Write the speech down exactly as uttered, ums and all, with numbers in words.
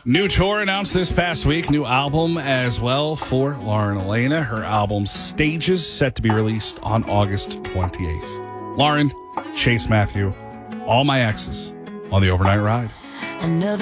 New tour announced this past week. New album as well for Lauren Elena. Her album Stages set to be released on August twenty-eighth. Lauren, Chase Matthew, All My Exes on the Overnight Ride.